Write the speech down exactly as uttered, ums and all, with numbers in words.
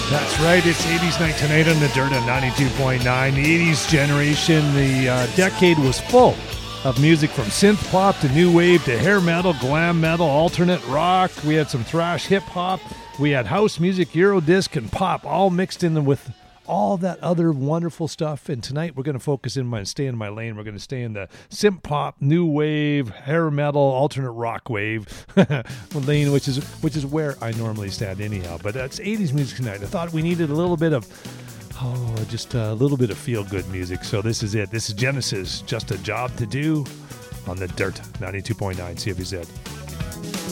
That's right. It's eighties night tonight on the Dirt on ninety-two point nine. The eighties generation, the uh, decade was full of music from synth pop to new wave to hair metal, glam metal, alternate rock. We had some thrash hip hop. We had house music, Eurodisc, and pop all mixed in with all that other wonderful stuff. And tonight we're going to focus in my stay in my lane. We're going to stay in the synth pop, new wave, hair metal, alternate rock wave lane, which is which is where I normally stand anyhow. But that's eighties music tonight. I thought we needed a little bit of oh, just a little bit of feel good music. So this is it. This is Genesis, Just a Job to Do on the Dirt ninety-two point nine C F Z.